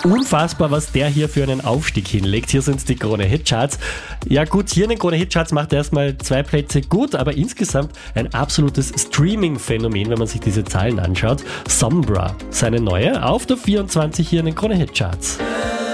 Unfassbar, was der hier für einen Aufstieg hinlegt. Hier sind die Krone-Hit-Charts. Ja gut, hier in den Krone-Hit-Charts macht er erstmal 2 Plätze gut, aber insgesamt ein absolutes Streaming-Phänomen, wenn man sich diese Zahlen anschaut. Sombra, seine neue, auf der 24 hier in den Krone-Hit-Charts.